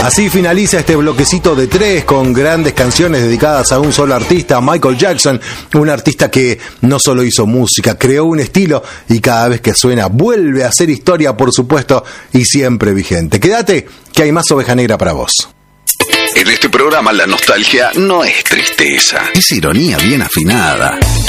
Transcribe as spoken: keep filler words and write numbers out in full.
Así finaliza este bloquecito de tres con grandes canciones dedicadas a un solo artista, Michael Jackson, un artista que no solo hizo música, creó un estilo y cada vez que suena vuelve a hacer historia, por supuesto, y siempre vigente. Quédate, que hay más Oveja Negra para vos. En este programa la nostalgia no es tristeza, es ironía bien afinada.